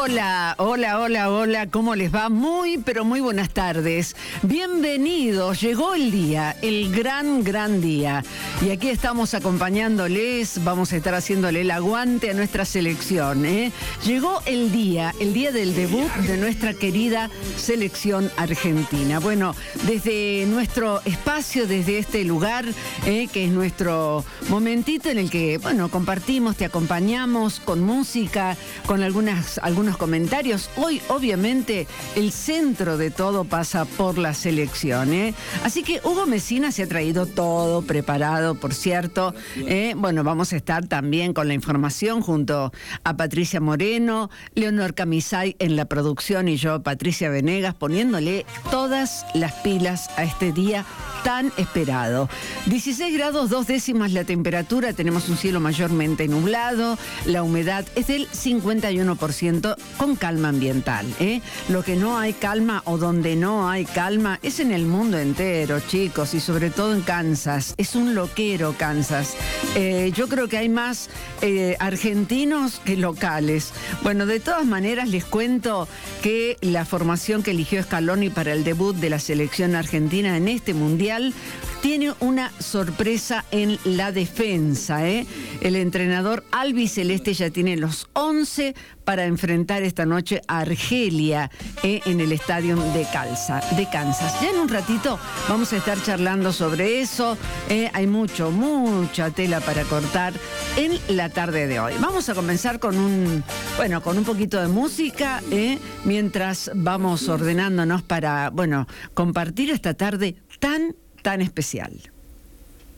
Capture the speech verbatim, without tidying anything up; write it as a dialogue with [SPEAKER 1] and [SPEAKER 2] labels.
[SPEAKER 1] Hola, hola, hola, hola, ¿cómo les va? Muy, pero muy buenas tardes. Bienvenidos, llegó el día, el gran, gran día. Y aquí estamos acompañándoles, vamos a estar haciéndole el aguante a nuestra selección, ¿eh? Llegó el día, el día del debut de nuestra querida selección argentina. Bueno, desde nuestro espacio, desde este lugar, ¿eh? que es nuestro momentito en el que, bueno, compartimos, te acompañamos con música, con algunas, algunos comentarios. Hoy, obviamente, el centro de todo pasa por la selección, ¿eh? Así que Hugo Mesina se ha traído todo preparado, por cierto. ¿eh? Bueno, vamos a estar también con la información junto a Patricia Moreno, Leonor Camisay en la producción y yo, Patricia Venegas, poniéndole todas las pilas a este día tan esperado. dieciséis grados, dos décimas la temperatura, tenemos un cielo mayormente nublado, la humedad es del cincuenta y uno por ciento con calma ambiental. ¿eh? Lo que no hay calma o donde no hay calma es en el mundo entero, chicos, y sobre todo en Kansas. Es un loquero Kansas. Eh, yo creo que hay más eh, argentinos que locales. Bueno, de todas maneras les cuento que la formación que eligió Scaloni para el debut de la selección argentina en este mundial tiene una sorpresa en la defensa. ¿eh? El entrenador albiceleste ya tiene los once para enfrentar esta noche a Argelia ¿eh? en el estadio de, Calza, de Kansas. Ya en un ratito vamos a estar charlando sobre eso. ¿eh? Hay mucho, mucha tela para cortar en la tarde de hoy. Vamos a comenzar con un, bueno, con un poquito de música, ¿eh? mientras vamos ordenándonos para, bueno, compartir esta tarde tan tan especial.